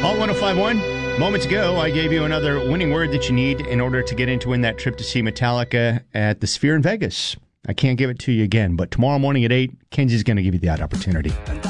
Hot 105.1. Moments ago, I gave you another winning word that you need in order to get in to win that trip to see Metallica at the Sphere in Vegas. I can't give it to you again, but tomorrow morning at 8, Kenzie's going to give you that opportunity.